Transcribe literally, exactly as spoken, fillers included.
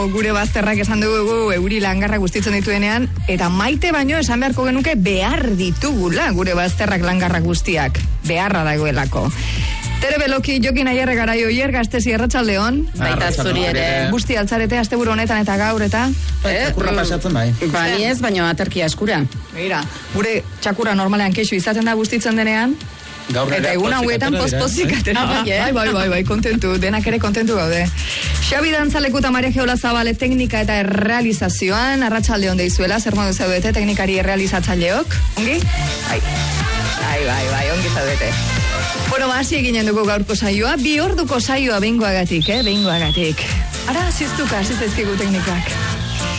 gure bazterrak esan dugu euri langarra guztitzen dituenean, eta maite baino esan beharko genuke behar ditugula gure bazterrak langarra guztiak. Beharra dagoelako. Tere Beloki, Jokin Aierre Garaio, Ier Gaztesi, Arratsaldeon. Baita zuri ere. Guzti altzarete asteburu honetan eta gaur eta... Txakurra pasatzen bai. Bani ez, baino aterkia eskura. Mira, gure txakurra normalean kexu izaten da guztitzen denean, eta egun hauetan pospozik atera. Bai, bai, bai, bai, kontentu, denak ere kontentu gaude. Xabi Dantzaleku eta Maria Geola Zabale teknika eta errealizazioan, Arratsaldeon deizuela, zer modu zaudete teknikari errealizatzaileok? Ongi? Bai, bai, bai, bai, ongi zaudete. Bueno, hasi eginen dugu gaurko saioa, bi orduko saioa behingoagatik, eh, behingoagatik. Ara, ziztuka, ziztezkigu teknikak.